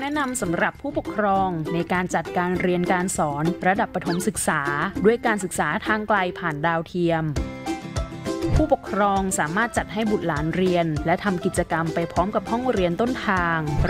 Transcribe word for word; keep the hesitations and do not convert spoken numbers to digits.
แนะนำสำหรับผู้ปกครองในการจัดการเรียนการสอนระดับประถมศึกษาด้วยการศึกษาทางไกลผ่านดาวเทียมผู้ปกครองสามารถจัดให้บุตรหลานเรียนและทำกิจกรรมไปพร้อมกับห้องเรียนต้นทาง